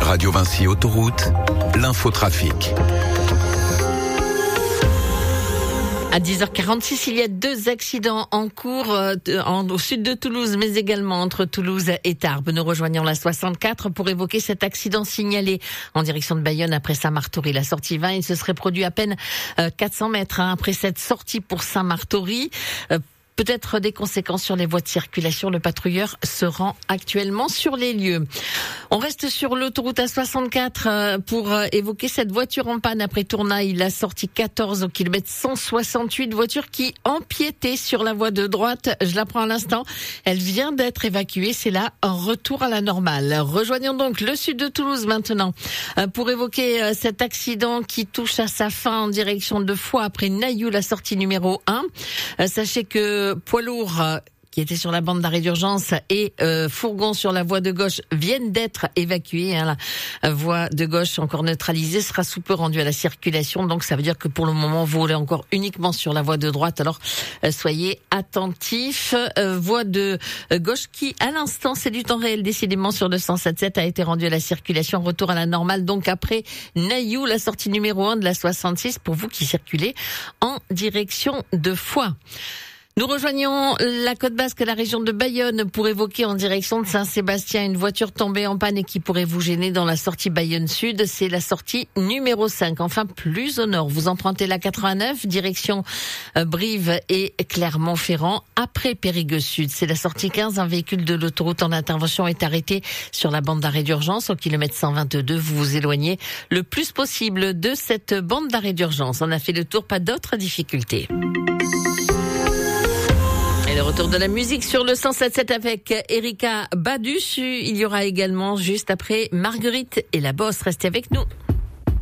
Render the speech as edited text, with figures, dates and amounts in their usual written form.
Radio Vinci Autoroute, l'infotrafic. À 10h46, il y a 2 accidents en cours au sud de Toulouse, mais également entre Toulouse et Tarbes. Nous rejoignons la 64 pour évoquer cet accident signalé en direction de Bayonne après Saint-Martory. La sortie 20, il se serait produit à peine 400 mètres après cette sortie pour Saint-Martory. Peut-être des conséquences sur les voies de circulation. Le patrouilleur se rend actuellement sur les lieux. On reste sur l'autoroute A64 pour évoquer cette voiture en panne après Tournaille. La sortie 14 au kilomètre 168, voiture qui empiétait sur la voie de droite. Je l'apprends à l'instant. Elle vient d'être évacuée. C'est là un retour à la normale. Rejoignons donc le sud de Toulouse maintenant pour évoquer cet accident qui touche à sa fin en direction de Foix après Nailloux, la sortie numéro 1. Sachez que poids lourd qui était sur la bande d'arrêt d'urgence et fourgon sur la voie de gauche viennent d'être évacués. La voie de gauche encore neutralisée sera sous peu rendue à la circulation. Donc ça veut dire que pour le moment vous roulez encore uniquement sur la voie de droite. Alors soyez attentifs. Voie de gauche qui à l'instant c'est du temps réel décidément sur le 107.7 a été rendue à la circulation. Retour à la normale donc après Nailloux, la sortie numéro 1 de la 66 pour vous qui circulez en direction de Foix. Nous rejoignons la Côte Basque, la région de Bayonne, pour évoquer en direction de Saint-Sébastien une voiture tombée en panne et qui pourrait vous gêner dans la sortie Bayonne Sud. C'est la sortie numéro 5. Enfin, plus au nord, vous empruntez la 89, direction Brive et Clermont-Ferrand. Après Périgueux Sud, c'est la sortie 15. Un véhicule de l'autoroute en intervention est arrêté sur la bande d'arrêt d'urgence au kilomètre 122. Vous vous éloignez le plus possible de cette bande d'arrêt d'urgence. On a fait le tour, pas d'autres difficultés. Et le retour de la musique sur le 107.7 avec Erika Badus. Il y aura également juste après Marguerite et la Bosse. Restez avec nous.